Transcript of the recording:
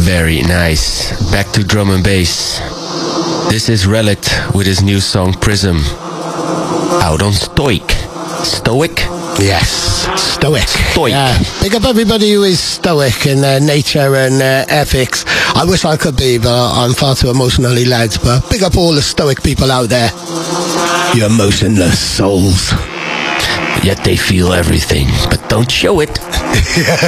Very nice. Back to drum and bass. This is Relict with his new song Prism. Out on Stoic. Stoic? Yes, Stoic. Stoic. Yeah. Big up everybody who is stoic in their nature and ethics. I wish I could be, but I'm far too emotionally led. But big up all the stoic people out there. You emotionless souls. Yet they feel everything, but don't show it.